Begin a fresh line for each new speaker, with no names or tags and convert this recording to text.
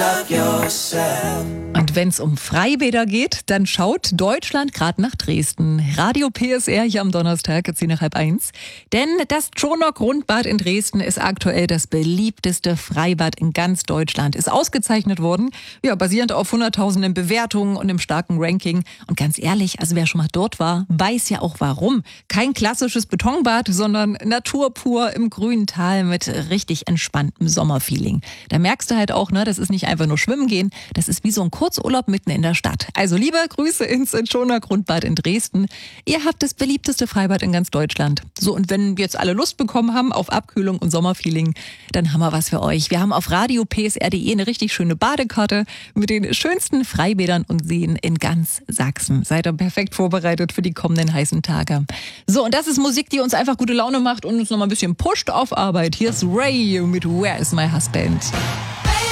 Und wenn es um Freibäder geht, dann schaut Deutschland gerade nach Dresden. Radio PSR hier am Donnerstag, 10:30. Denn das Tschoner Grundbad in Dresden ist aktuell das beliebteste Freibad in ganz Deutschland. Ist ausgezeichnet worden, ja, basierend auf hunderttausenden Bewertungen und einem starken Ranking. Und ganz ehrlich, also wer schon mal dort war, weiß ja auch warum. Kein klassisches Betonbad, sondern Natur pur im grünen Tal mit richtig entspanntem Sommerfeeling. Da merkst du halt auch, ne, das ist nicht einfach nur schwimmen gehen, das ist wie so ein Kurzurlaub mitten in der Stadt. Also liebe Grüße ins Tschoner Grundbad in Dresden. Ihr habt das beliebteste Freibad in ganz Deutschland. So, und wenn jetzt alle Lust bekommen haben auf Abkühlung und Sommerfeeling, dann haben wir was für euch. Wir haben auf radiopsr.de eine richtig schöne Badekarte mit den schönsten Freibädern und Seen in ganz Sachsen. Seid ihr perfekt vorbereitet für die kommenden heißen Tage. So, und das ist Musik, die uns einfach gute Laune macht und uns nochmal ein bisschen pusht auf Arbeit. Hier ist Ray mit Where is my Husband?